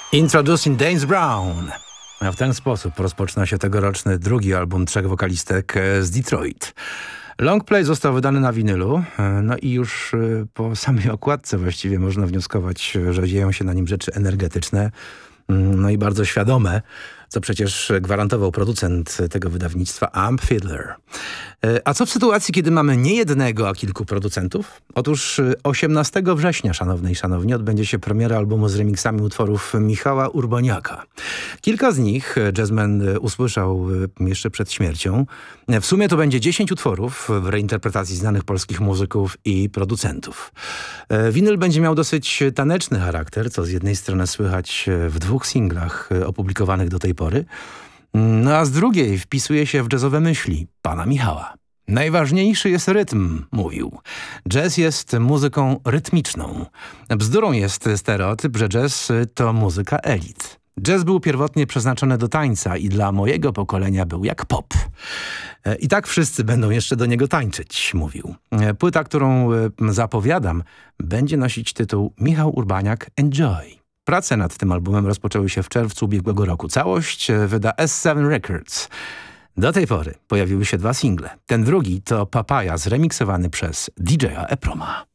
Introducing James Brown. A w ten sposób rozpoczyna się tegoroczny drugi album trzech wokalistek z Detroit. Longplay został wydany na winylu, no i już po samej okładce właściwie można wnioskować, że dzieją się na nim rzeczy energetyczne, no i bardzo świadome, co przecież gwarantował producent tego wydawnictwa Amp Fiddler. A co w sytuacji, kiedy mamy nie jednego, a kilku producentów? Otóż 18 września, szanowne i szanowni, odbędzie się premiera albumu z remixami utworów Michała Urbaniaka. Kilka z nich jazzman usłyszał jeszcze przed śmiercią. W sumie to będzie 10 utworów w reinterpretacji znanych polskich muzyków i producentów. Winyl będzie miał dosyć taneczny charakter, co z jednej strony słychać w dwóch singlach opublikowanych do tej pory, no a z drugiej wpisuje się w jazzowe myśli pana Michała. Najważniejszy jest rytm, mówił. Jazz jest muzyką rytmiczną. Bzdurą jest stereotyp, że jazz to muzyka elit. Jazz był pierwotnie przeznaczony do tańca i dla mojego pokolenia był jak pop. I tak wszyscy będą jeszcze do niego tańczyć, mówił. Płyta, którą zapowiadam, będzie nosić tytuł Michał Urbaniak Enjoy. Prace nad tym albumem rozpoczęły się w czerwcu ubiegłego roku. Całość wyda S7 Records. Do tej pory pojawiły się 2 single. Ten drugi to Papaya zremiksowany przez DJ-a Eproma.